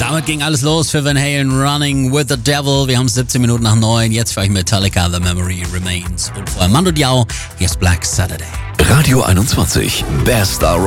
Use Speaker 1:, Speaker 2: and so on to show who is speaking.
Speaker 1: Damit ging alles los für Van Halen, Running with the Devil. Wir haben 17 Minuten nach 9. Jetzt für euch Metallica, The Memory Remains. Und vorher Mando Diao, hier ist Black Saturday.
Speaker 2: Radio 21, Best Star